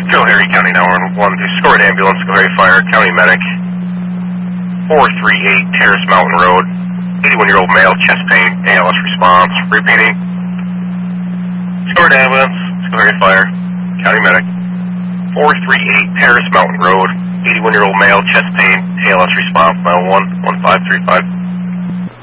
Schoharie County 911, escort ambulance, Schoharie Fire, County Medic, 438 Terrace Mountain Road, 81-year-old male, chest pain, ALS response. Repeating. Escort ambulance, Schoharie Fire, County Medic, 438 Terrace Mountain Road, 81-year-old male, chest pain, ALS response, 911, 1535.